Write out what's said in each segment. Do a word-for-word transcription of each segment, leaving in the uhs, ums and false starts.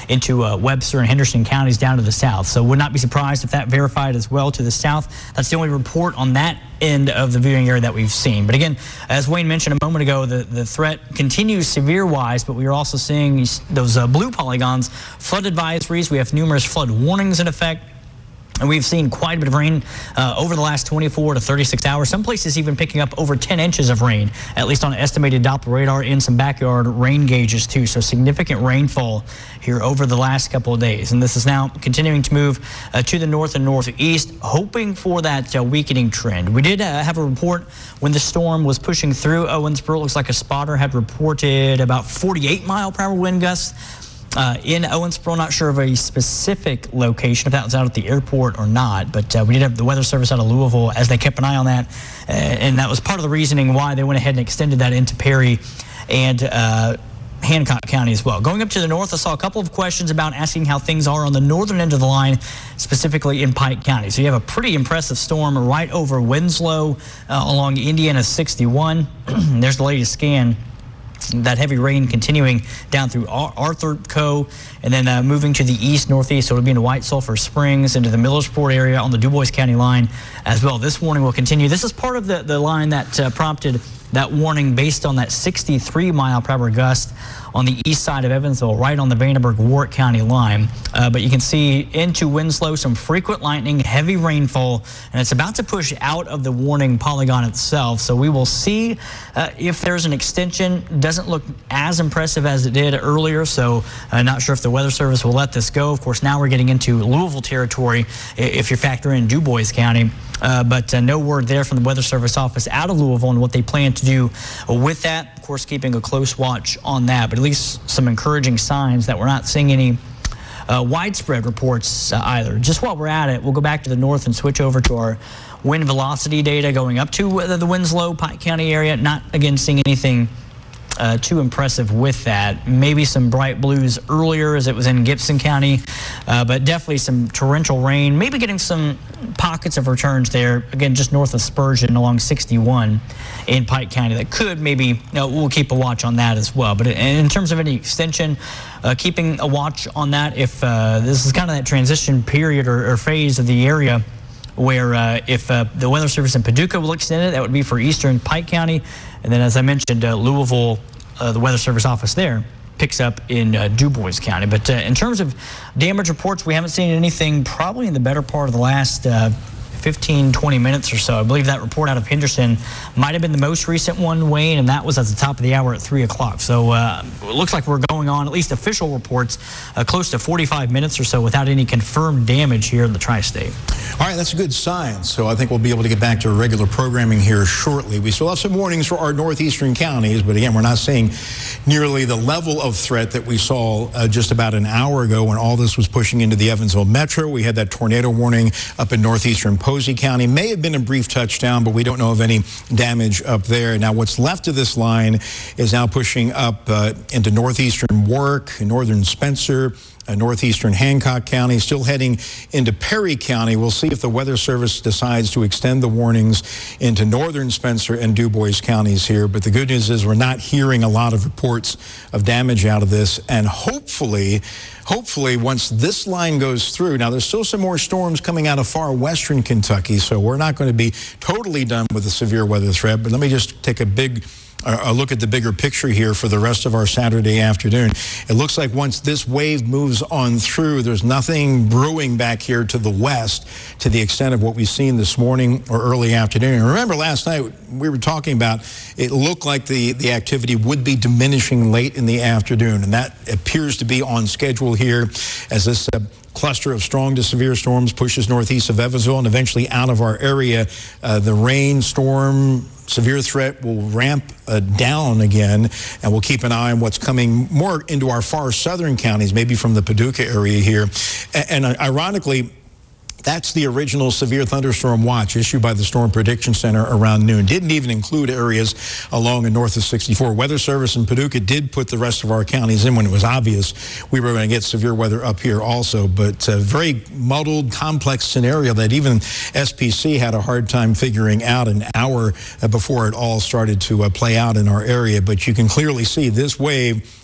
into uh, Webster and Henderson counties down to the south. So would not be surprised if that verified as well to the south. That's the only report on that end of the viewing area that we've seen. But again, as Wayne mentioned a moment ago, the, the threat continues severe-wise, but we are also seeing those uh, blue polygons, flood advisories. We have numerous flood warnings in effect. And we've seen quite a bit of rain uh, over the last twenty-four to thirty-six hours. Some places even picking up over ten inches of rain, at least on an estimated Doppler radar and some backyard rain gauges too. So significant rainfall here over the last couple of days. And this is now continuing to move uh, to the north and northeast, hoping for that uh, weakening trend. We did uh, have a report when the storm was pushing through Owensboro. It looks like a spotter had reported about forty-eight mile per hour wind gusts. Uh, in Owensboro, not sure of a specific location, if that was out at the airport or not, but uh, we did have the Weather Service out of Louisville as they kept an eye on that, uh, and that was part of the reasoning why they went ahead and extended that into Perry and uh, Hancock County as well. Going up to the north, I saw a couple of questions about asking how things are on the northern end of the line, specifically in Pike County. So you have a pretty impressive storm right over Winslow uh, along Indiana sixty-one. There's the latest scan. That heavy rain continuing down through Arthur Co. and then uh, moving to the east, northeast, so it'll be into White Sulphur Springs, into the Millersport area on the Dubois County line as well. This warning will continue. This is part of the, the line that uh, prompted that warning based on that sixty-three mile per hour gust on the east side of Evansville, right on the Vandenberg-Warwick County line. Uh, but you can see into Winslow some frequent lightning, heavy rainfall, and it's about to push out of the warning polygon itself. So we will see uh, if there's an extension. Doesn't look as impressive as it did earlier, so uh, not sure if the Weather Service will let this go. Of course, now we're getting into Louisville territory if you factor in Dubois County. Uh, but uh, no word there from the Weather Service office out of Louisville on what they plan to do with that. Of course, keeping a close watch on that, but at least some encouraging signs that we're not seeing any uh, widespread reports uh, either. Just while we're at it, we'll go back to the north and switch over to our wind velocity data going up to uh, the Winslow, Pike County area. Not, again, seeing anything Uh, too impressive with that. Maybe some bright blues earlier as it was in Gibson County, uh, but definitely some torrential rain. Maybe getting some pockets of returns there, again, just north of Spurgeon along sixty-one in Pike County. That could maybe, you know, we'll keep a watch on that as well. But in terms of any extension, uh, keeping a watch on that if uh, this is kind of that transition period or, or phase of the area where uh, if uh, the Weather Service in Paducah will extend it, that would be for eastern Pike County. And then, as I mentioned, uh, Louisville, uh, the Weather Service office there, picks up in uh, Dubois County. But uh, in terms of damage reports, we haven't seen anything probably in the better part of the last uh, fifteen, twenty minutes or so. I believe that report out of Henderson might have been the most recent one, Wayne, and that was at the top of the hour at three o'clock. So uh, it looks like we're going on, at least official reports, uh, close to forty-five minutes or so without any confirmed damage here in the tri-state. All right, that's a good sign. So I think we'll be able to get back to regular programming here shortly. We still have some warnings for our northeastern counties, but again, we're not seeing nearly the level of threat that we saw uh, just about an hour ago when all this was pushing into the Evansville metro. We had that tornado warning up in northeastern Posey County. May have been a brief touchdown, but we don't know of any damage up there. Now, what's left of this line is now pushing up uh, into northeastern Warwick, northern Spencer, Uh, northeastern Hancock County, still heading into Perry County. We'll see if the Weather Service decides to extend the warnings into northern Spencer and Dubois counties here. But the good news is we're not hearing a lot of reports of damage out of this. And hopefully, hopefully once this line goes through, now there's still some more storms coming out of far western Kentucky, so we're not going to be totally done with the severe weather threat. But let me just take a big a look at the bigger picture here for the rest of our Saturday afternoon. It looks like once this wave moves on through, there's nothing brewing back here to the west to the extent of what we've seen this morning or early afternoon. And remember last night we were talking about it looked like the, the activity would be diminishing late in the afternoon, and that appears to be on schedule here as this uh, cluster of strong to severe storms pushes northeast of Evansville and eventually out of our area. Uh, the rain, storm, severe threat will ramp uh, down again, and we'll keep an eye on what's coming more into our far southern counties, maybe from the Paducah area here. And, and uh, ironically, that's the original severe thunderstorm watch issued by the Storm Prediction Center around noon. Didn't even include areas along and north of sixty-four. Weather Service in Paducah did put the rest of our counties in when it was obvious we were going to get severe weather up here also. But a very muddled, complex scenario that even S P C had a hard time figuring out an hour before it all started to uh, play out in our area. But you can clearly see this wave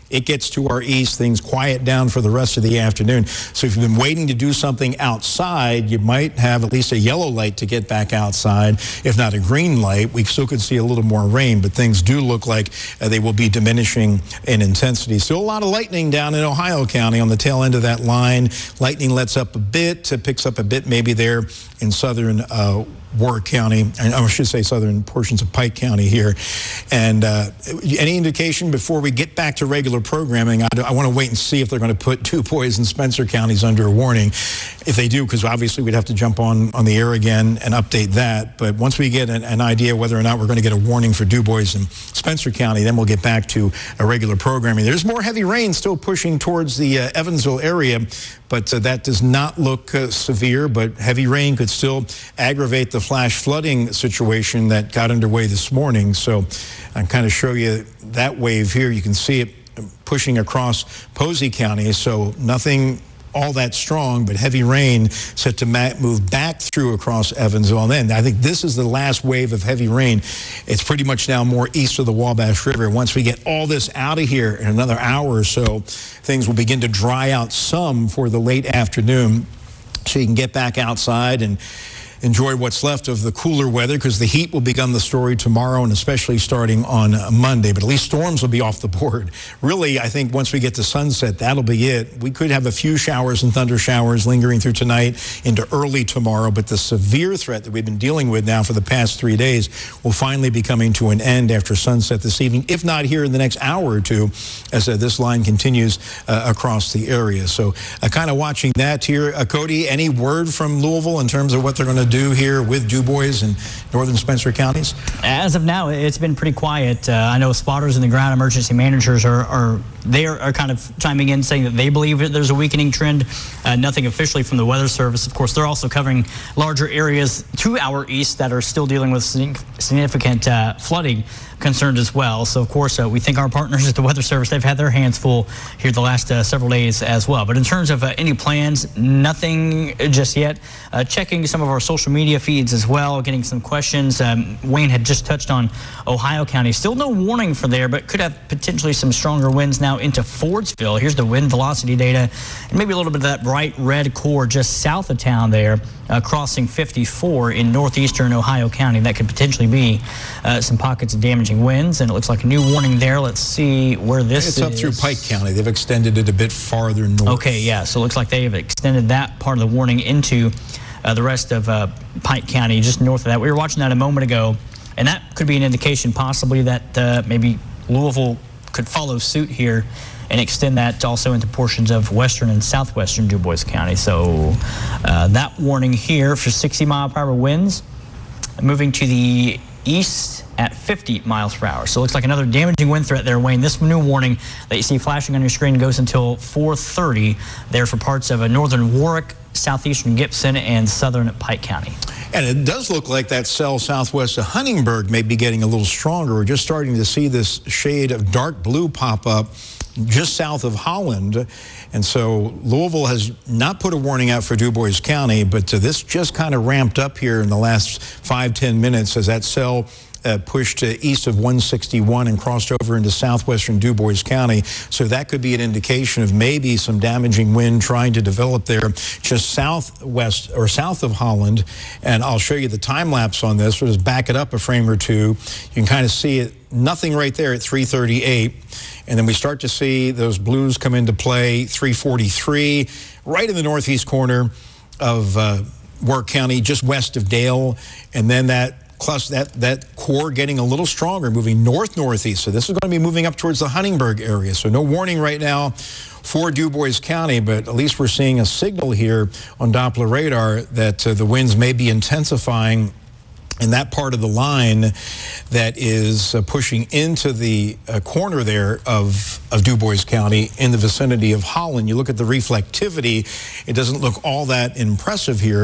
it gets to our east, things quiet down for the rest of the afternoon. So if you've been waiting to do something outside, you might have at least a yellow light to get back outside, if not a green light. We still could see a little more rain, but things do look like uh, they will be diminishing in intensity. Still a lot of lightning down in Ohio County on the tail end of that line. Lightning lets up a bit, it picks up a bit maybe there in southern uh, Warwick County, I should say southern portions of Pike County here. And uh, any indication before we get back to regular programming, I, I want to wait and see if they're going to put DuBois and Spencer counties under a warning. If they do, because obviously we'd have to jump on, on the air again and update that. But once we get an, an idea whether or not we're going to get a warning for DuBois and Spencer County, then we'll get back to a regular programming. There's more heavy rain still pushing towards the uh, Evansville area, but uh, that does not look uh, severe, but heavy rain could still aggravate the flash flooding situation that got underway this morning. So I kind of show you that wave here. You can see it pushing across Posey County. So nothing all that strong, but heavy rain set to move back through across Evansville. And then I think this is the last wave of heavy rain. It's pretty much now more east of the Wabash River. Once we get all this out of here in another hour or so, things will begin to dry out some for the late afternoon, so you can get back outside and enjoy what's left of the cooler weather, because the heat will become the story tomorrow, and especially starting on Monday. But at least storms will be off the board. Really, I think once we get to sunset, that'll be it. We could have a few showers and thunder showers lingering through tonight into early tomorrow, but the severe threat that we've been dealing with now for the past three days will finally be coming to an end after sunset this evening, if not here in the next hour or two, as uh, this line continues uh, across the area. So uh, kind of watching that here. Uh, Cody, any word from Louisville in terms of what they're going to do here with DuBois and northern Spencer counties? As of now, it's been pretty quiet. Uh, I know spotters and the ground emergency managers are, are they are, are kind of chiming in, saying that they believe that there's a weakening trend. Uh, nothing officially from the Weather Service. Of course, they're also covering larger areas to our east that are still dealing with significant uh, flooding concerns as well. So, of course, uh, we think our partners at the Weather Service, they've had their hands full here the last uh, several days as well. But in terms of uh, any plans, nothing just yet. Uh, checking some of our social media feeds as well, getting some questions. Um, Wayne had just touched on Ohio County. Still no warning for there, but could have potentially some stronger winds now into Fordsville. Here's the wind velocity data, and maybe a little bit of that bright red core just south of town there, uh, crossing fifty-four in northeastern Ohio County. That could potentially be uh, some pockets of damaging winds, and it looks like a new warning there. Let's see where this it's is. It's up through Pike County. They've extended it a bit farther north. Okay, yeah, so it looks like they've extended that part of the warning into uh, the rest of uh, Pike County, just north of that. We were watching that a moment ago, and that could be an indication possibly that uh, maybe Louisville could follow suit here and extend that also into portions of western and southwestern DuBois County. So uh, that warning here for sixty mile per hour winds, moving to the east at fifty miles per hour. So it looks like another damaging wind threat there, Wayne. This new warning that you see flashing on your screen goes until four thirty there for parts of a northern Warwick, southeastern Gibson, and southern Pike County. And it does look like that cell southwest of Huntingburg may be getting a little stronger. We're just starting to see this shade of dark blue pop up just south of Holland. And so Louisville has not put a warning out for DuBois County, but uh, this just kind of ramped up here in the last five, ten minutes as that cell Uh, pushed uh, east of one sixty-one and crossed over into southwestern DuBois County. So that could be an indication of maybe some damaging wind trying to develop there just southwest or south of Holland. And I'll show you the time lapse on this. We'll just back it up a frame or two. You can kind of see it, nothing right there at three thirty-eight. And then we start to see those blues come into play, three forty-three, right in the northeast corner of uh, Warwick County, just west of Dale. And then that Plus, that, that core getting a little stronger, moving north-northeast. So this is going to be moving up towards the Huntingburg area. So no warning right now for DuBois County, but at least we're seeing a signal here on Doppler radar that uh, the winds may be intensifying in that part of the line that is uh, pushing into the uh, corner there of, of DuBois County in the vicinity of Holland. You look at the reflectivity, it doesn't look all that impressive here.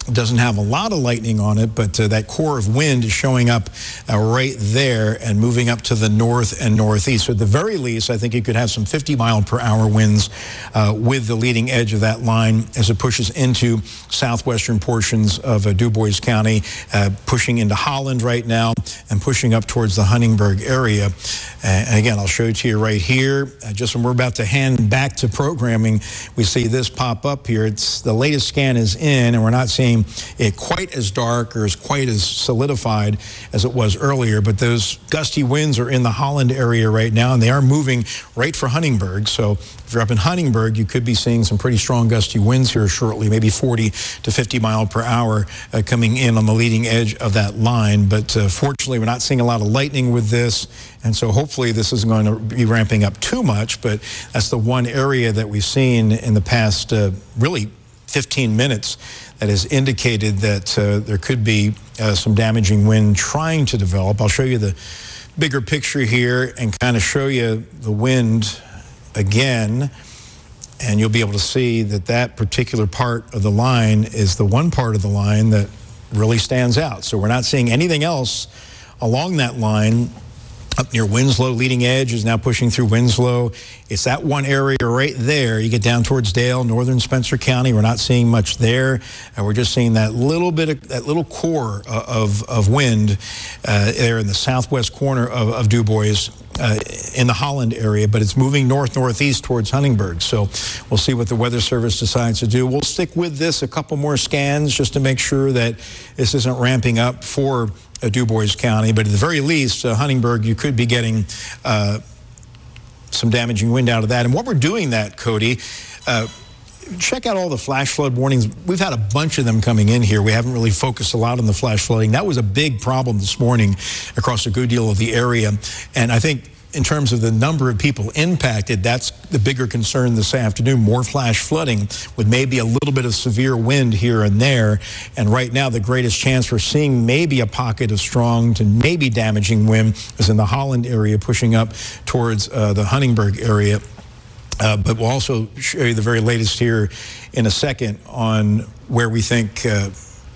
doesn't have a lot of lightning on it, but uh, that core of wind is showing up uh, right there and moving up to the north and northeast. So at the very least, I think you could have some fifty mile per hour winds uh, with the leading edge of that line as it pushes into southwestern portions of uh, Dubois County, uh, pushing into Holland right now and pushing up towards the Huntingburg area. Uh, and again, I'll show it to you right here. Uh, just when we're about to hand back to programming, we see this pop up here. It's the latest scan is in, and we're not seeing it quite as dark or as quite as solidified as it was earlier, but those gusty winds are in the Holland area right now, and they are moving right for Huntingburg. So if you're up in Huntingburg, you could be seeing some pretty strong gusty winds here shortly, maybe forty to fifty mile per hour uh, coming in on the leading edge of that line. But uh, fortunately, we're not seeing a lot of lightning with this, and so hopefully this isn't going to be ramping up too much, but that's the one area that we've seen in the past uh, really fifteen minutes that has indicated that uh, there could be uh, some damaging wind trying to develop. I'll show you the bigger picture here and kind of show you the wind again, and you'll be able to see that that particular part of the line is the one part of the line that really stands out. So we're not seeing anything else along that line. Up near Winslow, leading edge is now pushing through Winslow. It's that one area right there. You get down towards Dale, northern Spencer County. We're not seeing much there. And we're just seeing that little bit of, that little core of, of wind uh, there in the southwest corner of, of Dubois uh, in the Holland area, but it's moving north-northeast towards Huntingburg. So we'll see what the Weather Service decides to do. We'll stick with this a couple more scans just to make sure that this isn't ramping up for Uh, Dubois County, but at the very least, uh, Huntingburg, you could be getting uh, some damaging wind out of that. And while we're doing that, Cody, uh, check out all the flash flood warnings. We've had a bunch of them coming in here. We haven't really focused a lot on the flash flooding. That was a big problem this morning across a good deal of the area. And I think in terms of the number of people impacted, that's the bigger concern this afternoon, more flash flooding with maybe a little bit of severe wind here and there. And right now, the greatest chance for seeing maybe a pocket of strong to maybe damaging wind is in the Holland area, pushing up towards uh, the Huntingburg area. Uh, but we'll also show you the very latest here in a second on where we think uh,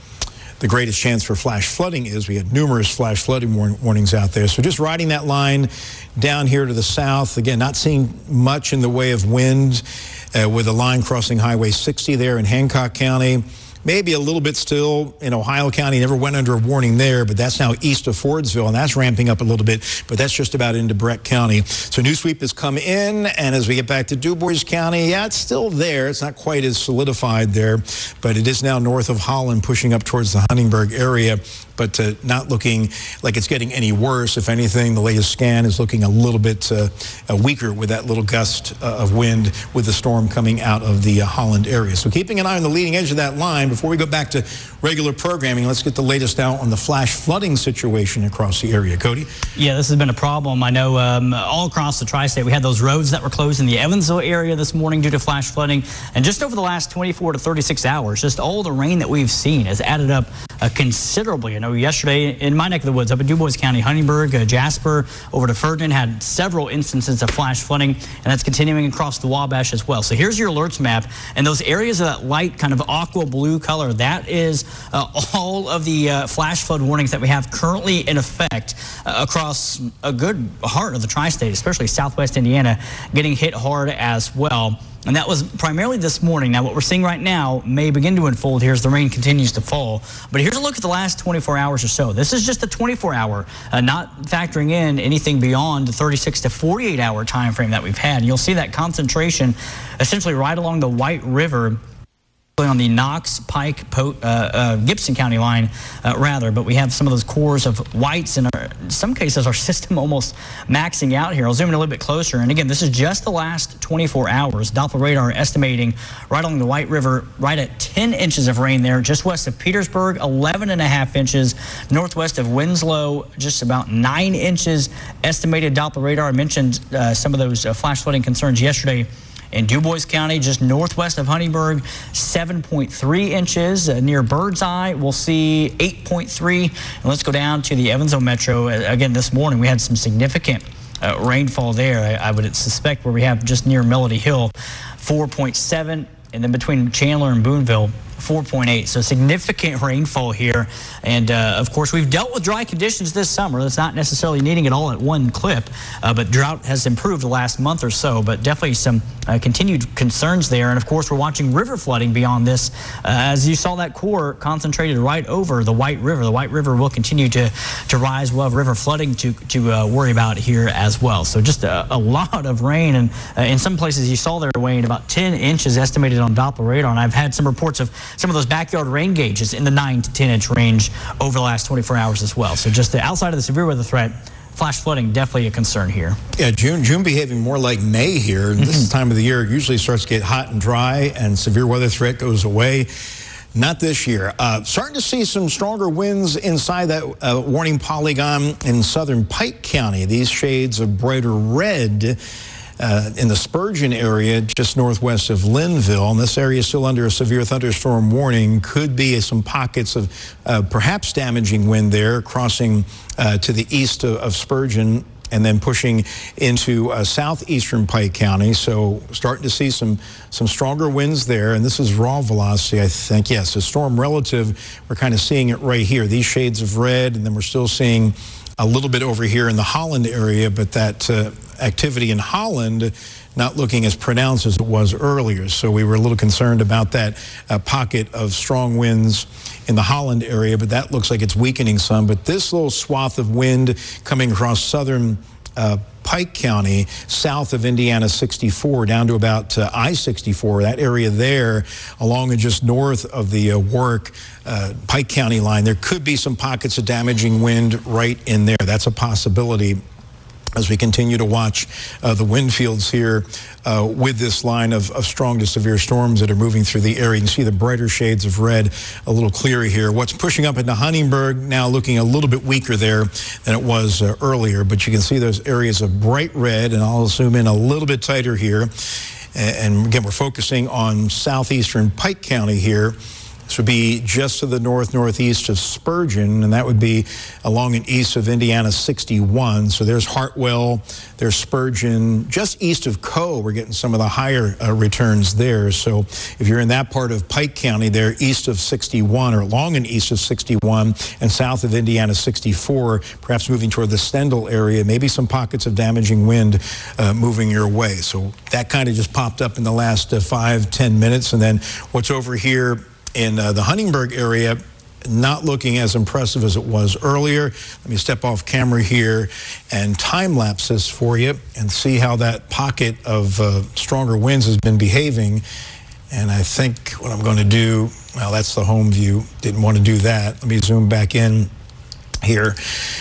the greatest chance for flash flooding is. We had numerous flash flooding war warnings out there. So just riding that line down here to the south, again, not seeing much in the way of wind uh, with a line crossing Highway sixty there in Hancock County. Maybe a little bit still in Ohio County, never went under a warning there, but that's now east of Fordsville, and that's ramping up a little bit, but that's just about into Brett County. So new sweep has come in, and as we get back to Dubois County, yeah, it's still there. It's not quite as solidified there, but it is now north of Holland, pushing up towards the Huntingburg area, but uh, not looking like it's getting any worse. If anything, the latest scan is looking a little bit uh, uh, weaker with that little gust uh, of wind with the storm coming out of the uh, Holland area. So keeping an eye on the leading edge of that line. Before we go back to regular programming, let's get the latest out on the flash flooding situation across the area. Cody? Yeah, this has been a problem. I know um, all across the tri-state, we had those roads that were closed in the Evansville area this morning due to flash flooding. And just over the last twenty-four to thirty-six hours, just all the rain that we've seen has added up uh, considerably. I know yesterday in my neck of the woods, up in Dubois County, Huntingburg, uh, Jasper, over to Ferdinand, had several instances of flash flooding, and that's continuing across the Wabash as well. So here's your alerts map, and those areas of that light kind of aqua blue color, that is uh, all of the uh, flash flood warnings that we have currently in effect uh, across a good heart of the tri-state, especially southwest Indiana, getting hit hard as well. And that was primarily this morning. Now, what we're seeing right now may begin to unfold here as the rain continues to fall. But here's a look at the last twenty-four hours or so. This is just a twenty-four hour, uh, not factoring in anything beyond the thirty-six to forty-eight hour time frame that we've had. And you'll see that concentration essentially right along the White River, on the Knox, Pike, Po uh, uh, Gibson County line, uh, rather. But we have some of those cores of whites, and in some cases our system almost maxing out here. I'll zoom in a little bit closer. And again, this is just the last twenty-four hours. Doppler radar estimating right along the White River, right at ten inches of rain there. Just west of Petersburg, eleven and a half inches. Northwest of Winslow, just about nine inches estimated Doppler radar. I mentioned uh, some of those uh, flash flooding concerns yesterday. In Dubois County, just northwest of Huntingburg, seven point three inches. Uh, near Birdseye, we'll see eight point three. And let's go down to the Evansville Metro. Uh, again, this morning, we had some significant uh, rainfall there. I, I would suspect where we have just near Melody Hill, four point seven. And then between Chandler and Boonville, four point eight. So significant rainfall here. And, uh, of course, we've dealt with dry conditions this summer. That's not necessarily needing it all at one clip, uh, but drought has improved the last month or so. But definitely some uh, continued concerns there. And, of course, we're watching river flooding beyond this. Uh, as you saw, that core concentrated right over the White River. The White River will continue to, to rise. We'll have river flooding to, to uh, worry about here as well. So just a, a lot of rain. And uh, in some places you saw there weighing about ten inches estimated on Doppler radar. And I've had some reports of some of those backyard rain gauges in the nine to ten inch range over the last twenty-four hours as well. So just the, outside of the severe weather threat, flash flooding definitely a concern here. Yeah, June June behaving more like May here. Mm-hmm. This time of the year usually starts to get hot and dry, and severe weather threat goes away. Not this year. Uh, starting to see some stronger winds inside that uh, warning polygon in southern Pike County. These shades of brighter red Uh, in the Spurgeon area, just northwest of Linville. And this area is still under a severe thunderstorm warning. Could be some pockets of uh, perhaps damaging wind there, crossing uh, to the east of, of Spurgeon and then pushing into uh, southeastern Pike County. So starting to see some some stronger winds there. And this is raw velocity, I think. Yes, a storm relative. We're kind of seeing it right here. These shades of red, and then we're still seeing a little bit over here in the Holland area, but that uh, activity in Holland not looking as pronounced as it was earlier. So we were a little concerned about that uh, pocket of strong winds in the Holland area, but that looks like it's weakening some. But this little swath of wind coming across southern uh, Pike County, south of Indiana sixty-four, down to about uh, I sixty-four, that area there, along and just north of the uh, Warwick uh, Pike County line. There could be some pockets of damaging wind right in there. That's a possibility as we continue to watch uh, the wind fields here uh, with this line of, of strong to severe storms that are moving through the area. You can see the brighter shades of red a little clearer here. What's pushing up into Huntingburg now looking a little bit weaker there than it was uh, earlier, but you can see those areas of bright red, and I'll zoom in a little bit tighter here. And again, we're focusing on southeastern Pike County here. This would be just to the north, northeast of Spurgeon, and that would be along and east of Indiana sixty-one. So there's Hartwell, there's Spurgeon. Just east of Coe, we're getting some of the higher uh, returns there. So if you're in that part of Pike County there, east of sixty-one, or along and east of sixty-one, and south of Indiana sixty-four, perhaps moving toward the Stendal area, maybe some pockets of damaging wind uh, moving your way. So that kind of just popped up in the last uh, five, ten minutes. And then what's over here in uh, the Huntingburg area, not looking as impressive as it was earlier. Let me step off camera here and time-lapse this for you and see how that pocket of uh, stronger winds has been behaving. And I think what I'm going to do, well, that's the home view. Didn't want to do that. Let me zoom back in here.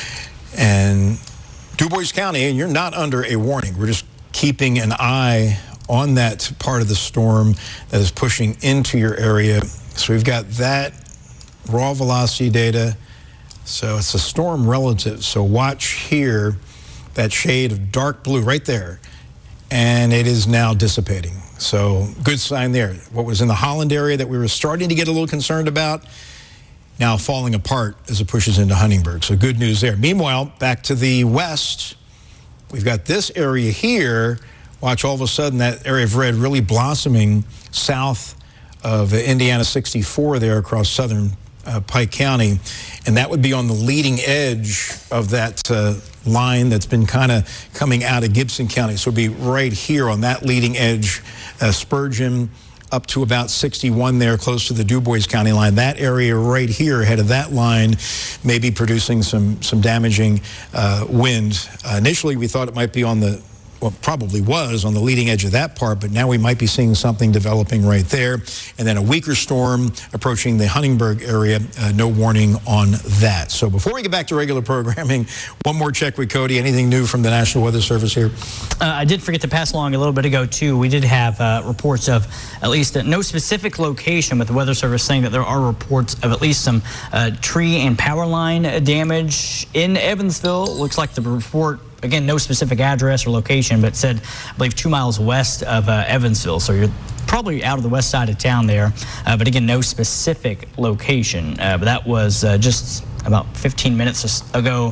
And DuBois County, and you're not under a warning. We're just keeping an eye on that part of the storm that is pushing into your area. So we've got that raw velocity data. So it's a storm relative. So watch here, that shade of dark blue right there. And it is now dissipating. So good sign there. What was in the Holland area that we were starting to get a little concerned about, now falling apart as it pushes into Huntingburg. So good news there. Meanwhile, back to the west, we've got this area here. Watch all of a sudden that area of red really blossoming south of Indiana sixty-four there across southern uh, Pike County. And that would be on the leading edge of that uh, line that's been kind of coming out of Gibson County. So it'd be right here on that leading edge, uh, Spurgeon up to about sixty-one there, close to the DuBois County line. That area right here ahead of that line may be producing some, some damaging uh, wind. Uh, initially, we thought it might be on the well, probably was on the leading edge of that part, but now we might be seeing something developing right there. And then a weaker storm approaching the Huntingburg area. Uh, no warning on that. So before we get back to regular programming, one more check with Cody. Anything new from the National Weather Service here? Uh, I did forget to pass along a little bit ago, too. We did have uh, reports of at least uh, no specific location, but the Weather Service saying that there are reports of at least some uh, tree and power line damage in Evansville. Looks like the report, again, no specific address or location, but said, I believe, two miles west of uh, Evansville. So you're probably out of the west side of town there. Uh, but again, no specific location. Uh, but that was uh, just about fifteen minutes ago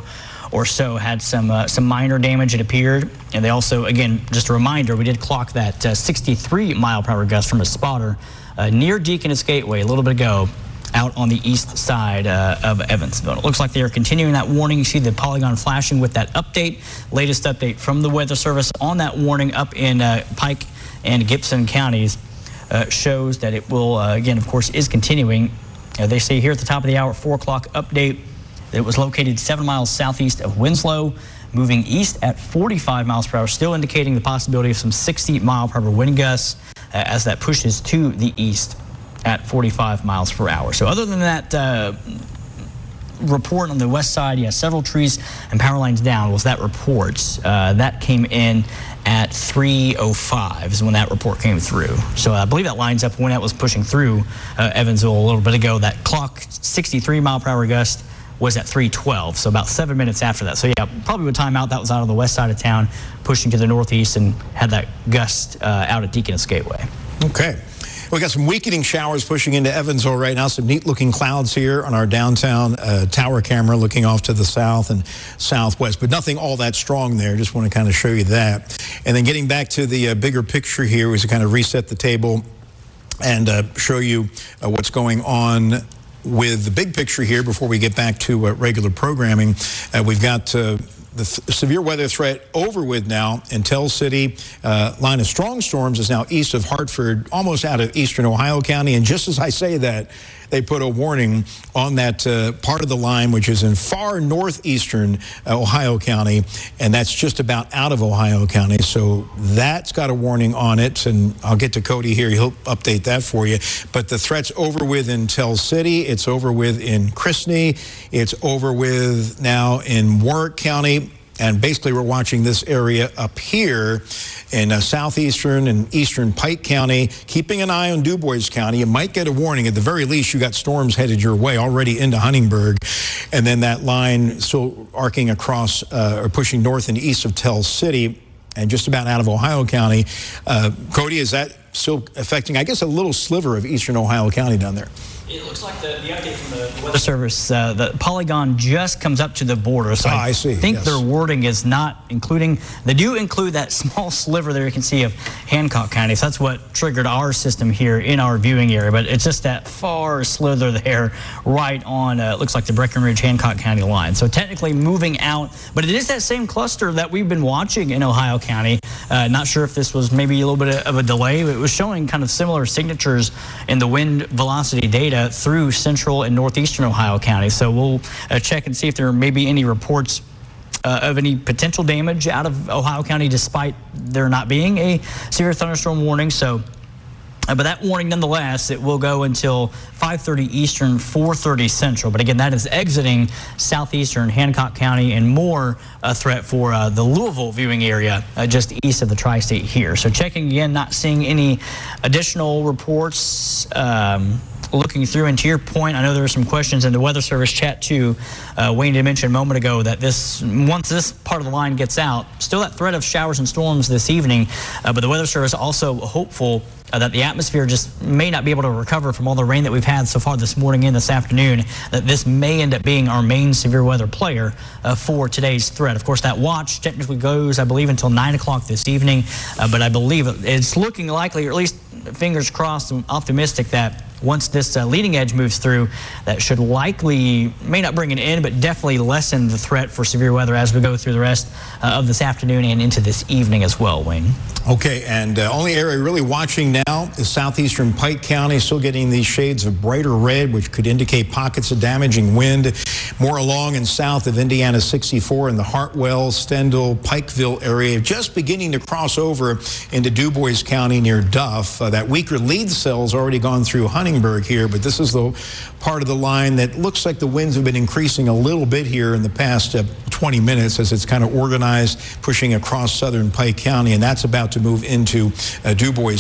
or so had some uh, some minor damage, it appeared. And they also, again, just a reminder, we did clock that uh, sixty-three mile per hour gust from a spotter uh, near Deaconess Gateway a little bit ago, out on the east side uh, of Evansville. It looks like they are continuing that warning. You see the polygon flashing with that update, latest update from the Weather Service on that warning up in uh, Pike and Gibson counties uh, shows that it will, uh, again, of course, is continuing. Uh, they say here at the top of the hour, four o'clock update, that it was located seven miles southeast of Winslow, moving east at forty-five miles per hour, still indicating the possibility of some sixty mile per hour wind gusts uh, as that pushes to the east at forty-five miles per hour. So other than that uh, report on the west side, yeah, several trees and power lines down was that report. Uh, that came in at three oh five is when that report came through. So I believe that lines up when that was pushing through uh, Evansville a little bit ago. That clock sixty-three mile per hour gust was at three twelve, so about seven minutes after that. So yeah, probably would time out. That was out of the west side of town, pushing to the northeast, and had that gust uh, out at Deaconess Gateway. Okay. We got some weakening showers pushing into Evansville right now. Some neat looking clouds here on our downtown uh, tower camera looking off to the south and southwest, but nothing all that strong there. Just want to kind of show you that. And then getting back to the uh, bigger picture here was to kind of reset the table and uh, show you uh, what's going on with the big picture here before we get back to uh, regular programming. Uh, we've got uh, the th severe weather threat over with now in Tell City. Uh, line of strong storms is now east of Hartford, almost out of eastern Ohio County. And just as I say that, they put a warning on that uh, part of the line, which is in far northeastern uh, Ohio County, and that's just about out of Ohio County. So that's got a warning on it, and I'll get to Cody here. He'll update that for you. But the threat's over with in Tell City. It's over with in Christney. It's over with now in Warwick County. And basically, we're watching this area up here in uh, southeastern and eastern Pike County, keeping an eye on DuBois County. You might get a warning. At the very least, you got storms headed your way already into Huntingburg. And then that line still arcing across uh, or pushing north and east of Tell City and just about out of Ohio County. Uh, Cody, is that still affecting, I guess, a little sliver of eastern Ohio County down there? It looks like the, the update from the Weather Service, uh, the polygon just comes up to the border. So ah, I, I see. think Yes. their wording is not including, they do include that small sliver there you can see of Hancock County. So that's what triggered our system here in our viewing area. But it's just that far slither there right on, uh, looks like the Breckenridge Hancock County line. So technically moving out, but it is that same cluster that we've been watching in Ohio County. Uh, not sure if this was maybe a little bit of a delay, but it was showing kind of similar signatures in the wind velocity data through central and northeastern Ohio County. So we'll uh, check and see if there may be any reports uh, of any potential damage out of Ohio County, despite there not being a severe thunderstorm warning. So, uh, but that warning nonetheless, it will go until five thirty Eastern, four thirty Central. But again, that is exiting southeastern Hancock County and more a threat for uh, the Louisville viewing area uh, just east of the tri-state here. So checking again, not seeing any additional reports. Um, Looking through, and to your point, I know there were some questions in the Weather Service chat too. Uh, Wayne did mention a moment ago that this, once this part of the line gets out, still that threat of showers and storms this evening. Uh, but the Weather Service also hopeful uh, that the atmosphere just may not be able to recover from all the rain that we've had so far this morning and this afternoon. That this may end up being our main severe weather player uh, for today's threat. Of course, that watch technically goes, I believe, until nine o'clock this evening. Uh, but I believe it's looking likely, or at least fingers crossed, and optimistic that once this uh, leading edge moves through, that should likely, may not bring an end, but definitely lessen the threat for severe weather as we go through the rest uh, of this afternoon and into this evening as well, Wayne. Okay, and uh, only area really watching now is southeastern Pike County, still getting these shades of brighter red, which could indicate pockets of damaging wind. More along and south of Indiana sixty-four in the Hartwell, Stendal, Pikeville area, just beginning to cross over into DuBois County near Duff. Uh, that weaker lead cell's already gone through Huntingburg here, but this is the part of the line that looks like the winds have been increasing a little bit here in the past uh, twenty minutes as it's kind of organized, pushing across southern Pike County, and that's about to move into uh, DuBois County here.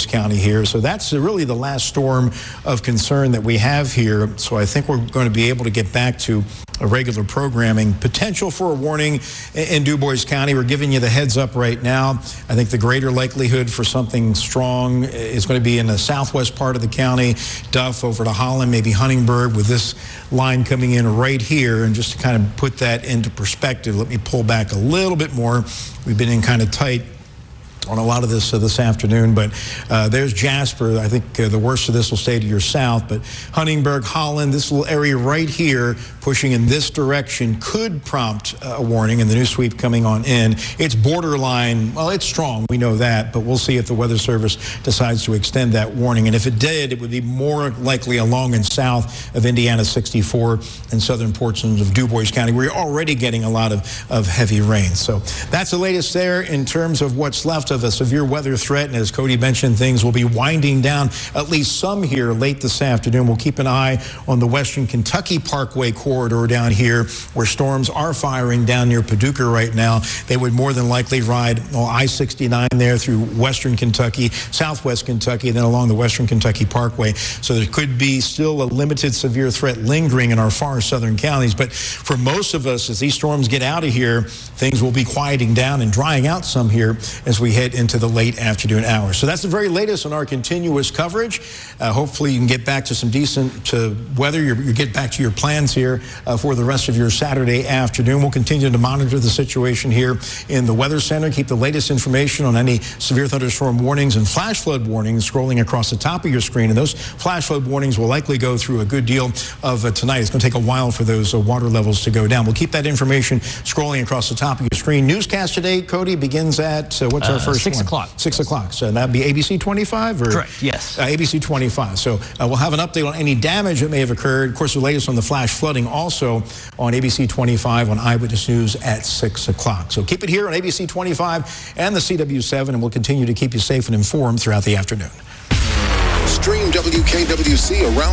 here. So that's really the last storm of concern that we have here. So I think we're going to be able to get back to a regular programming. Potential for a warning in Du Bois County. We're giving you the heads up right now. I think the greater likelihood for something strong is going to be in the southwest part of the county, Duff over to Holland, maybe Huntingburg, with this line coming in right here. And just to kind of put that into perspective, let me pull back a little bit more. We've been in kind of tight on a lot of this uh, this afternoon, but uh, there's Jasper. I think uh, the worst of this will stay to your south, but Huntingburg, Holland, this little area right here pushing in this direction could prompt uh, a warning, and the new sweep coming on in. It's borderline, well, it's strong, we know that, but we'll see if the Weather Service decides to extend that warning, and if it did, it would be more likely along and south of Indiana sixty-four and southern portions of Du Bois County, where you're already getting a lot of, of heavy rain. So that's the latest there in terms of what's left of of a severe weather threat, and as Cody mentioned, things will be winding down, at least some here late this afternoon. We'll keep an eye on the Western Kentucky Parkway corridor down here, where storms are firing down near Paducah right now. They would more than likely ride well, I sixty-nine there through Western Kentucky, Southwest Kentucky, and then along the Western Kentucky Parkway. So there could be still a limited severe threat lingering in our far southern counties. But for most of us, as these storms get out of here, things will be quieting down and drying out some here as we head into the late afternoon hours. So that's the very latest on our continuous coverage. Uh, hopefully you can get back to some decent uh, weather. You're, you get back to your plans here uh, for the rest of your Saturday afternoon. We'll continue to monitor the situation here in the Weather Center. Keep the latest information on any severe thunderstorm warnings and flash flood warnings scrolling across the top of your screen. And those flash flood warnings will likely go through a good deal of uh, tonight. It's going to take a while for those uh, water levels to go down. We'll keep that information scrolling across the top of your screen. Newscast today, Cody, begins at, uh, what's our Uh, first Six one? o'clock. Six o'clock. So that'd be A B C twenty-five? Or, Correct, yes. Uh, A B C twenty-five. So uh, we'll have an update on any damage that may have occurred. Of course, the latest on the flash flooding also on A B C twenty-five on Eyewitness News at six o'clock. So keep it here on A B C twenty-five and the C W seven, and we'll continue to keep you safe and informed throughout the afternoon. Stream W K W C around